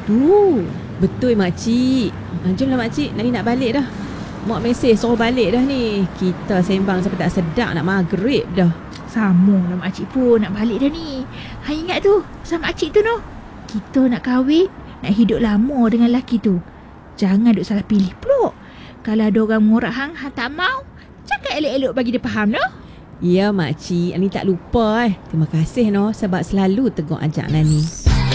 tu. Betul makcik. Jomlah makcik, Nani nak balik dah. Mak mesej suruh balik dah ni. Kita sembang sampai tak sedap nak maghrib dah. Sama lah makcik pun nak balik dah ni. Hang ingat tu sama makcik tu noh. Kita nak kahwin, nak hidup lama dengan lelaki tu. Jangan duk salah pilih pulak. Kalau ada orang mengorak hang tak mau, cakap elok-elok bagi dia faham noh. Ya makcik, Ani tak lupa Terima kasih no sebab selalu tegur ajak Nani.